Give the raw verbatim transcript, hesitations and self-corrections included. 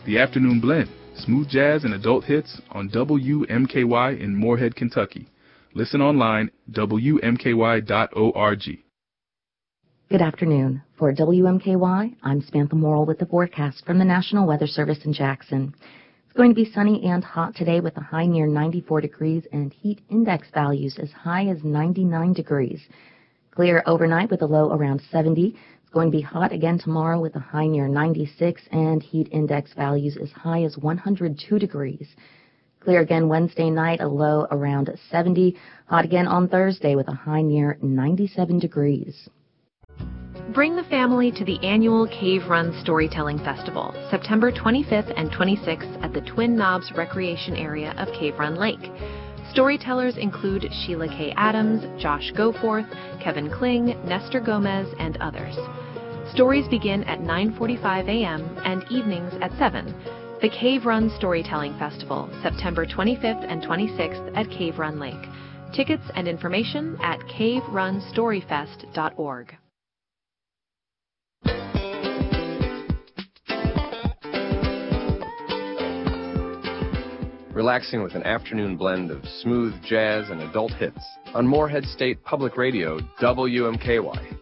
The Afternoon Blend, smooth jazz and adult hits on W M K Y in Moorhead, Kentucky. Listen online, W M K Y dot org. Good afternoon. For W M K Y, I'm Samantha Morrill with the forecast from the National Weather Service in Jackson. It's going to be sunny and hot today with a high near ninety-four degrees and heat index values as high as ninety-nine degrees. Clear overnight with a low around seventy. It's going to be hot again tomorrow with a high near ninety-six and heat index values as high as one hundred two degrees. Clear again Wednesday night, a low around seventy. Hot again on Thursday with a high near ninety-seven degrees. Bring the family to the annual Cave Run Storytelling Festival, September twenty-fifth and twenty-sixth at the Twin Knobs Recreation Area of Cave Run Lake. Storytellers include Sheila K. Adams, Josh Goforth, Kevin Kling, Nestor Gomez, and others. Stories begin at nine forty-five a.m. and evenings at seven. The Cave Run Storytelling Festival, September twenty-fifth and twenty-sixth at Cave Run Lake. Tickets and information at cave run story fest dot org. Relaxing with an afternoon blend of smooth jazz and adult hits on Moorhead State Public Radio, W M K Y.